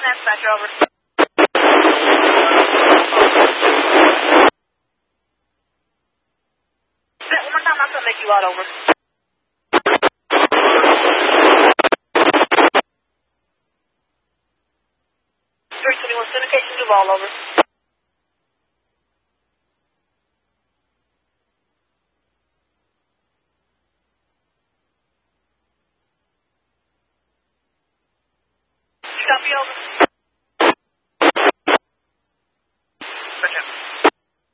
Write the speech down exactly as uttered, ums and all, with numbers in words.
dispatcher, over. Say it one more time, I'm going to make you out, over. three twenty-one syndication, Duval, over. Copy, over. Gotcha.